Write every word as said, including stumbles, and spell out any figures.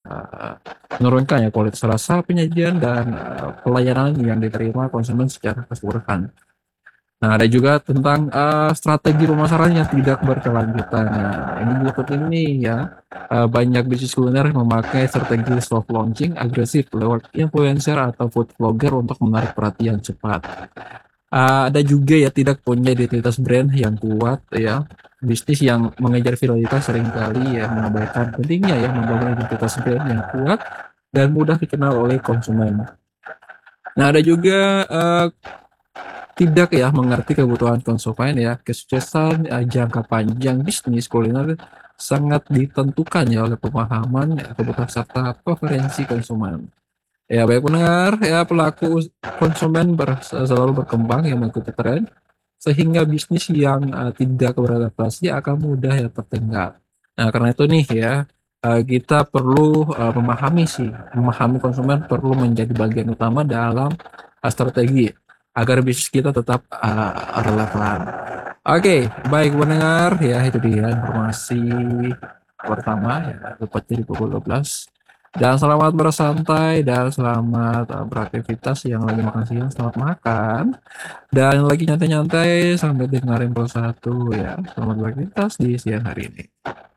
eee, menurunkan ya kualitas rasa penyajian dan, eee, pelayanan yang diterima konsumen secara keseluruhan. Nah, ada juga tentang, eee, strategi pemasaran yang tidak berkelanjutan. Nah, ini juga penting nih ya, eee, banyak bisnis kuliner memakai strategi soft launching agresif lewat influencer atau food vlogger untuk menarik perhatian cepat. Eee, ada juga ya tidak punya identitas brand yang kuat ya, bisnis yang mengejar viralitas seringkali ya mengabaikan pentingnya ya membangun identitas brand yang kuat dan mudah dikenal oleh konsumen. Nah, ada juga, eee, tidak ya mengerti kebutuhan konsumen ya, kesuksesan, eee, jangka panjang bisnis kuliner sangat ditentukan ya oleh pemahaman ya kebutuhan serta preferensi konsumen. Ya baik pendengar, ya pelaku us konsumen ber selalu berkembang yang mengikuti tren, sehingga bisnis yang, eee, tidak beradaptasi akan mudah ya tertinggal. Nah karena itu nih ya, eee, kita perlu, eee, memahami sih, memahami konsumen perlu menjadi bagian utama dalam, eee, strategi agar bisnis kita tetap, eee, relevan. Oke, baik pendengar, ya itu dia informasi pertama ya, tepatnya di pukul dua belas. Dan selamat bersantai dan selamat, eee, beraktivitas, yang lagi makan siang selamat makan, dan yang lagi nyantai-nyantai sambil dengerin satu ya, selamat beraktivitas di siang hari ini.